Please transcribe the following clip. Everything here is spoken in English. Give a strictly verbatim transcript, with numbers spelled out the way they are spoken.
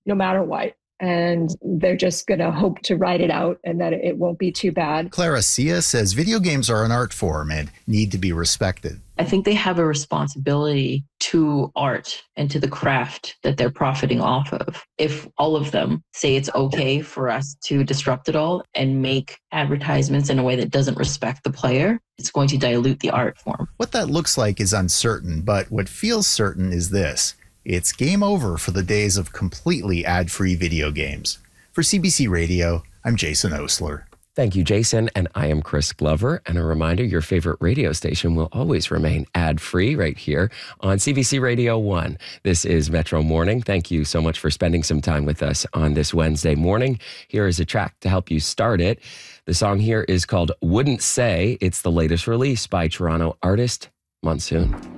no matter what. And they're just going to hope to ride it out and that it won't be too bad. Clara Sia says video games are an art form and need to be respected. I think they have a responsibility to art and to the craft that they're profiting off of. If all of them say it's okay for us to disrupt it all and make advertisements in a way that doesn't respect the player, it's going to dilute the art form. What that looks like is uncertain, but what feels certain is this. It's game over for the days of completely ad-free video games. For C B C Radio, I'm Jason Osler. Thank you, Jason. And I am Chris Glover. And a reminder, your favorite radio station will always remain ad-free right here on C B C Radio one. This is Metro Morning. Thank you so much for spending some time with us on this Wednesday morning. Here is a track to help you start it. The song here is called Wouldn't Say. It's the latest release by Toronto artist Monsoon.